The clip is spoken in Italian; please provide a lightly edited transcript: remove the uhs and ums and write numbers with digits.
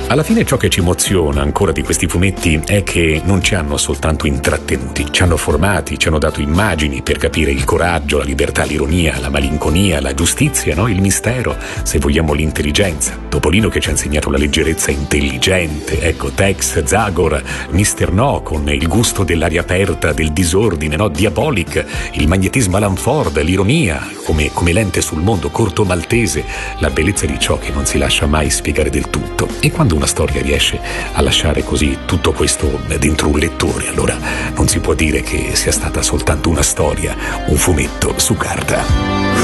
Alla fine ciò che ci emoziona ancora di questi fumetti è che non ci hanno soltanto intrattenuti, ci hanno formati, ci hanno dato immagini per capire il coraggio, la libertà, l'ironia, la malinconia, la giustizia, no? Il mistero, se vogliamo l'intelligenza. Topolino che ci ha insegnato la leggerezza intelligente, ecco Tex, Zagor, Mr. No con il gusto dell'aria aperta, del disordine, no? Diabolic, il magnetismo Alan Ford, l'ironia come lente sul mondo, Corto Maltese, la bellezza di ciò che non si lascia mai spiegare del tutto. E quando una storia riesce a lasciare così tutto questo dentro un lettore, allora non si può dire che sia stata soltanto una storia, un fumetto su carta.